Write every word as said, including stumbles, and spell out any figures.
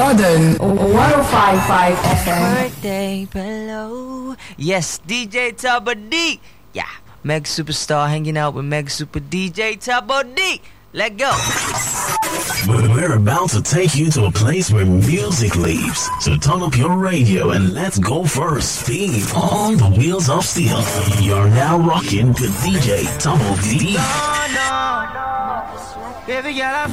Jordan one oh five point five F M. Birthday below. Yes, D J Turbo D. Yeah, Meg Superstar hanging out with Meg Super D J Turbo D. Let go. We're about to take you to a place where music lives. So turn up your radio and let's go for a spin on the wheels of steel. You're now rocking with D J Turbo D. No, no. Baby girl, I